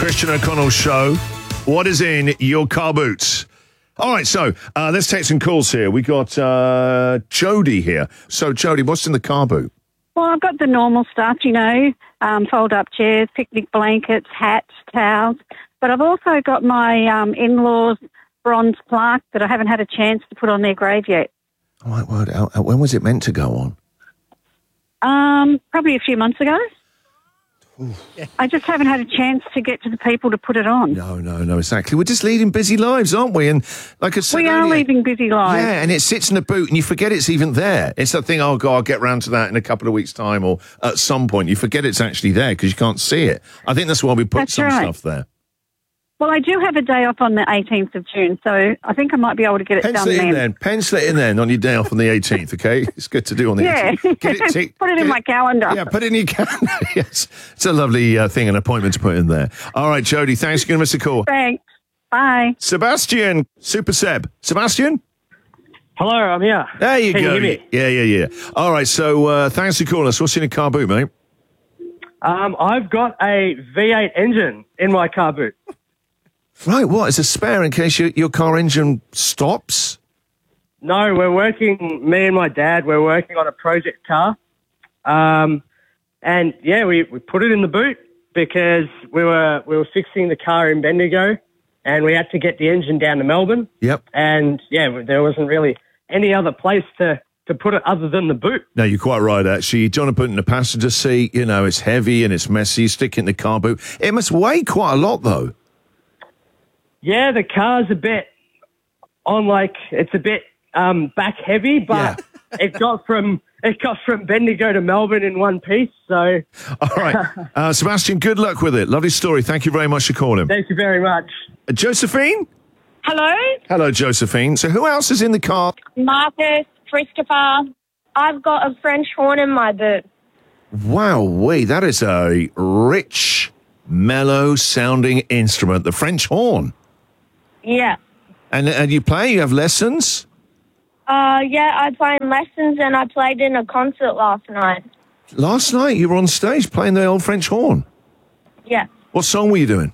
Christian O'Connell Show. What is in your car boots? All right, so let's take some calls here. We got Jody here. So, Jody, what's in the car boot? Well, I've got the normal stuff, fold-up chairs, picnic blankets, hats, towels. But I've also got my in-laws' bronze plaque that I haven't had a chance to put on their grave yet. Oh, my word. When was it meant to go on? Probably a few months ago. I just haven't had a chance to get to the people to put it on. No, exactly. We're just leading busy lives, aren't we? And like I said, we are leading busy lives. Yeah, and it sits in the boot and you forget it's even there. It's that thing, I'll get round to that in a couple of weeks' time or at some point. You forget it's actually there because you can't see it. I think that's why we put stuff there. Well, I do have a day off on the 18th of June, so I think I might be able to get it done then. Pencil it in then on your day off on the 18th, okay? It's good to do on the 18th. Put it in my calendar. Yeah, put it in your calendar. Yes. It's a lovely thing, an appointment to put in there. All right, Jody, thanks for giving us a call. Thanks. Bye. Sebastian, Super Seb. Sebastian? Hello, I'm here. There you go. Can you hear me? Yeah. All right, so thanks for calling us. What's in a car boot, mate? I've got a V8 engine in my car boot. Right, what? As a spare in case your car engine stops? No, me and my dad, we're working on a project car. And yeah, we put it in the boot because we were fixing the car in Bendigo and we had to get the engine down to Melbourne. Yep. And yeah, there wasn't really any other place to put it other than the boot. No, you're quite right, actually. You don't want to put it in the passenger seat. It's heavy and it's messy. Stick it in the car boot. It must weigh quite a lot, though. Yeah, the car's a bit it's a bit back heavy, but it got from Bendigo to Melbourne in one piece. So, all right, Sebastian, good luck with it. Lovely story. Thank you very much for calling. Thank you very much, Josephine. Hello, Josephine. So, who else is in the car? Marcus, Christopher. I've got a French horn in my boot. Wow, that is a rich, mellow-sounding instrument. The French horn. Yeah. And you play? You have lessons? Yeah, I play in lessons and I played in a concert last night. Last night you were on stage playing the old French horn? Yeah. What song were you doing?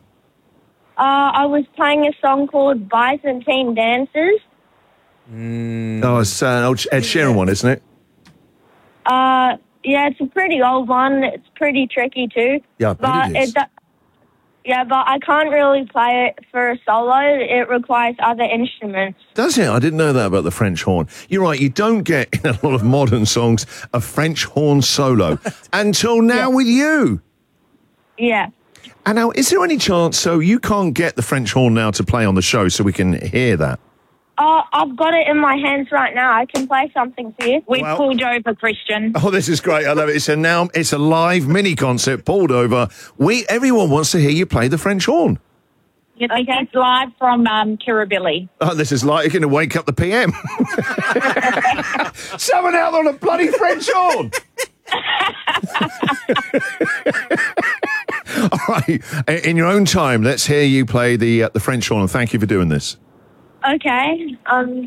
I was playing a song called Byzantine Dances. Oh, it's an old Ed Sheeran one, isn't it? Yeah, it's a pretty old one. It's pretty tricky too. Yeah, but it is. But I can't really play it for a solo. It requires other instruments. Does it? I didn't know that about the French horn. You're right, you don't get in a lot of modern songs a French horn solo until now with you. Yeah. And now, is there any chance, so you can't get the French horn now to play on the show so we can hear that? I've got it in my hands right now. I can play something for you. We pulled over, Christian. Oh, this is great. I love it. It's a live mini concert pulled over. Everyone wants to hear you play the French horn. It's live from Kirribilli. Oh, this is like you're going to wake up the PM. Someone out on a bloody French horn. All right. In your own time, let's hear you play the French horn. And thank you for doing this. Okay.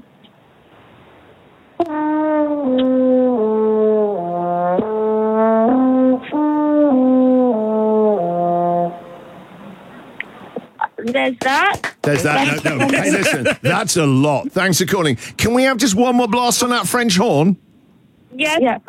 There's that. There's that. No. Hey, listen, that's a lot. Thanks for calling. Can we have just one more blast on that French horn? Yes. Yeah.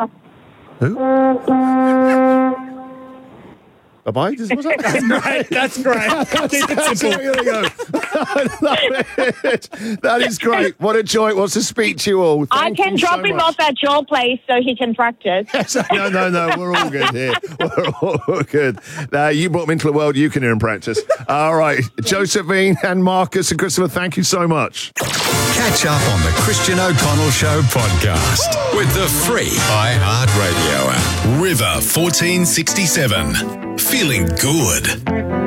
Who? Bye-bye? That's great. There we go. I love it. That is great. What a joy. What's to speak to you all. Thank I can drop him off at your place so he can practice. No. We're all good here. We're all good. You brought him into the world. You can hear him practice. All right. Josephine and Marcus and Christopher, thank you so much. Catch up on the Christian O'Connell Show podcast with the free iHeartRadio app. River 1467. Feeling good.